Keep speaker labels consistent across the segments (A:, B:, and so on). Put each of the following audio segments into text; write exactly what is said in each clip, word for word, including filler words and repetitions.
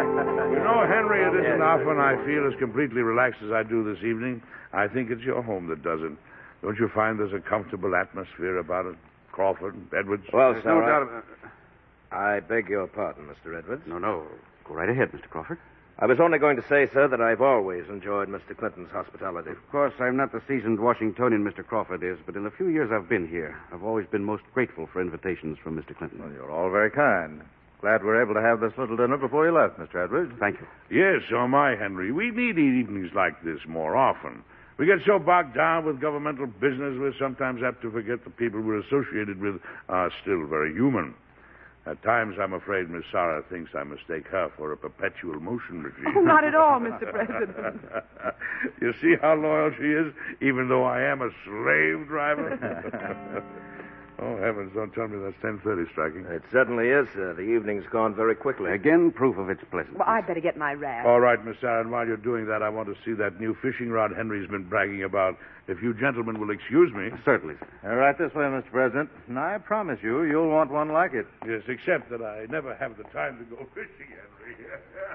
A: You know, Henry, it isn't
B: Yes.
A: often I feel as completely relaxed as I do this evening. I think it's your home that does it. Don't you find there's a comfortable atmosphere about it? Crawford, Edwards?
C: Well,
B: There's
C: sir,
B: no
C: I-
B: doubt about
C: I beg your pardon, Mister Edwards.
B: No, no. Go right ahead, Mister Crawford.
C: I was only going to say, sir, that I've always enjoyed Mister Clinton's hospitality.
B: Of course, I'm not the seasoned Washingtonian Mister Crawford is, but in the few years I've been here, I've always been most grateful for invitations from Mister Clinton.
D: Well, you're all very kind. Glad we're able to have this little dinner before you left, Mister Edwards.
B: Thank you.
A: Yes, so am I, Henry. We need evenings like this more often. We get so bogged down with governmental business, we're sometimes apt to forget the people we're associated with are still very human. At times, I'm afraid Miss Sarah thinks I mistake her for a perpetual motion machine.
E: Oh, not at all, Mister President.
A: You see how loyal she is, even though I am a slave driver? Oh, heavens, don't tell me that's ten thirty striking.
C: It certainly is, sir. The evening's gone very quickly.
B: Again, proof of its pleasantness.
E: Well, I'd better get my wrap.
A: All right, Miss Sarah, and while you're doing that, I want to see that new fishing rod Henry's been bragging about. If you gentlemen will excuse me.
B: Certainly, sir.
D: Uh, right this way, Mister President. And I promise you, you'll want one like it.
A: Yes, except that I never have the time to go fishing, Henry.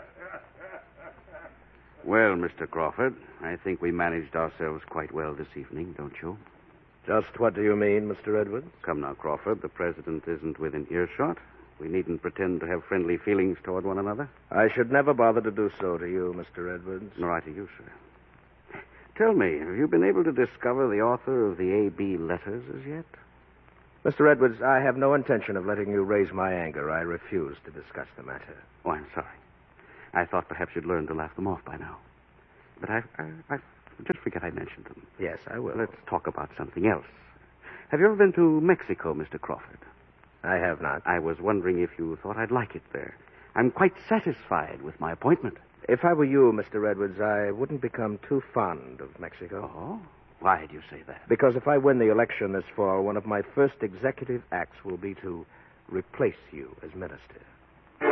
B: Well, Mister Crawford, I think we managed ourselves quite well this evening, don't you?
C: Just what do you mean, Mister Edwards?
B: Come now, Crawford. The president isn't within earshot. We needn't pretend to have friendly feelings toward one another.
C: I should never bother to do so to you, Mister Edwards.
B: Nor I to you, sir. Tell me, have you been able to discover the author of the A B letters as yet?
C: Mister Edwards, I have no intention of letting you raise my anger. I refuse to discuss the matter.
B: Oh, I'm sorry. I thought perhaps you'd learned to laugh them off by now. But I, I, I just forget I mentioned them.
C: Yes, I will.
B: Let's talk about something else. Have you ever been to Mexico, Mister Crawford?
C: I have not.
B: I was wondering if you thought I'd like it there. I'm quite satisfied with my appointment.
C: If I were you, Mister Edwards, I wouldn't become too fond of Mexico.
B: Oh? Why do you say that?
C: Because if I win the election this fall, one of my first executive acts will be to replace you as minister.